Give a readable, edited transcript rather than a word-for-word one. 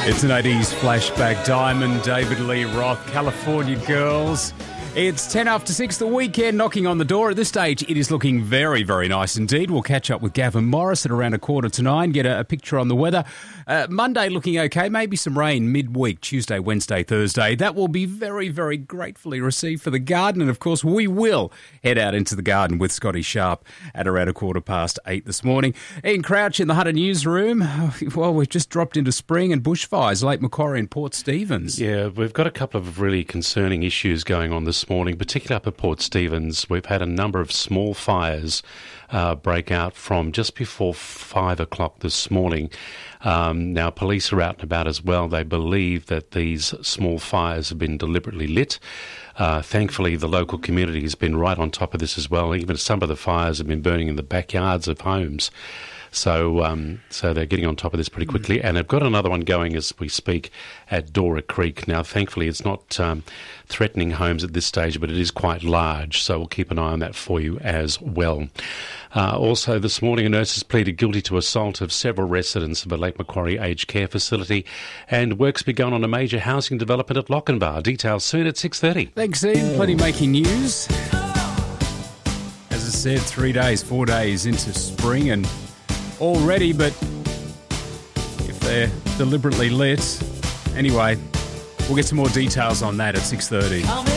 It's an 80s flashback. Diamond, David Lee Roth, California Girls. It's 10 after 6, the weekend knocking on the door. At this stage, it is looking very, very nice indeed. We'll catch up with Gavin Morris at around 8:45, get a picture on the weather. Monday looking okay, maybe some rain midweek, Tuesday, Wednesday, Thursday. That will be very, very gratefully received for the garden. And, of course, we will head out into the garden with Scotty Sharp at around 8:15 this morning. Ian Crouch in the Hunter Newsroom. Well, we've just dropped into spring and bushfires, Lake Macquarie and Port Stephens. Yeah, we've got a couple of really concerning issues going on this morning, particularly up at Port Stephens. We've had a number of small fires break out from just before 5 o'clock this morning. Now, police are out and about as well. They believe that these small fires have been deliberately lit. Thankfully, the local community has been right on top of this as well. Even some of the fires have been burning in the backyards of homes. So they're getting on top of this pretty quickly. And they've got another one going as we speak at Dora Creek. Now, thankfully, it's not threatening homes at this stage, but it is quite large. So we'll keep an eye on that for you as well. Also, this morning, a nurse has pleaded guilty to assault of several residents of a Lake Macquarie aged care facility. And work's begun on a major housing development at Lochinvar. Details soon at 6:30. Thanks, Ian. Plenty making news. As I said, 4 days into spring and already, but if they're deliberately lit. Anyway, we'll get some more details on that at 6:30.